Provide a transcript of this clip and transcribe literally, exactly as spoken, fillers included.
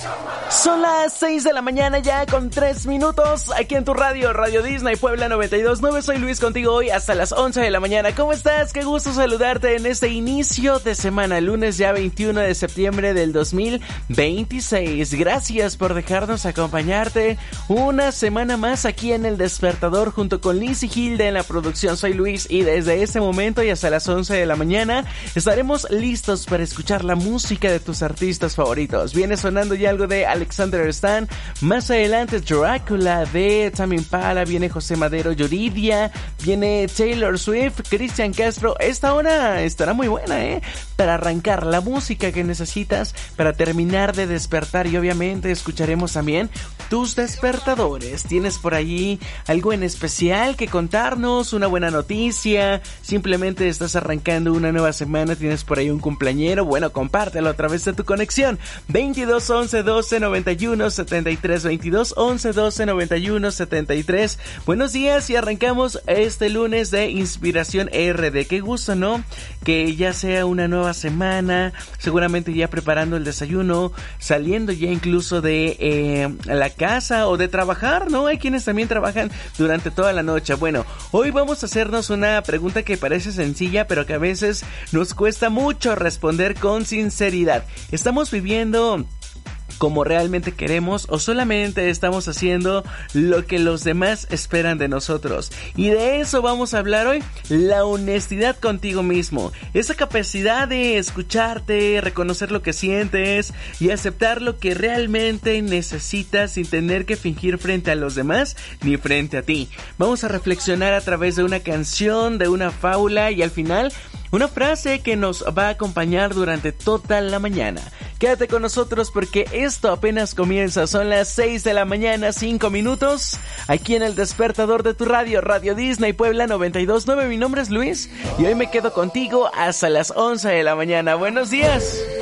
Son las seis de la mañana ya con tres minutos aquí en tu radio, Radio Disney Puebla noventa y dos punto nueve. Soy Luis contigo hoy hasta las once de la mañana. ¿Cómo estás? Qué gusto saludarte en este inicio de semana, lunes ya veintiuno de septiembre del dos mil veintiséis. Gracias por dejarnos acompañarte una semana más aquí en El Despertador junto con Liz y Hilde en la producción. Soy Luis y desde este momento y hasta las once de la mañana estaremos listos para escuchar la música de tus artistas favoritos. Viene sonando ya algo de Alexander Stan, más adelante Drácula de Tame Impala, viene José Madero, Yuridia, viene Taylor Swift, Cristian Castro. Esta hora estará muy buena, ¿eh? Para arrancar la música que necesitas para terminar de despertar y obviamente escucharemos también tus despertadores. ¿Tienes por allí algo en especial que contarnos? ¿Una buena noticia? ¿Simplemente estás arrancando una nueva semana? ¿Tienes por ahí un cumpleañero? Bueno, compártelo a través de tu conexión. veintidós once doce noventa y uno setenta y tres, veintidós once doce noventa y uno setenta y tres. Buenos días y arrancamos este lunes de Inspiración R D. Qué gusto, ¿no? Que ya sea una nueva semana, seguramente ya preparando el desayuno, saliendo ya incluso de eh, la casa o de trabajar, ¿no? Hay quienes también trabajan durante toda la noche. Bueno, hoy vamos a hacernos una pregunta que parece sencilla, pero que a veces nos cuesta mucho responder con sinceridad. ¿Estamos viviendo como realmente queremos o solamente estamos haciendo lo que los demás esperan de nosotros? Y de eso vamos a hablar hoy, la honestidad contigo mismo, esa capacidad de escucharte, reconocer lo que sientes y aceptar lo que realmente necesitas sin tener que fingir frente a los demás ni frente a ti. Vamos a reflexionar a través de una canción, de una fábula y al final una frase que nos va a acompañar durante toda la mañana. Quédate con nosotros porque esto apenas comienza. Son las seis de la mañana, cinco minutos. Aquí en El Despertador de tu radio, Radio Disney Puebla noventa y dos punto nueve. Mi nombre es Luis y hoy me quedo contigo hasta las once de la mañana. Buenos días.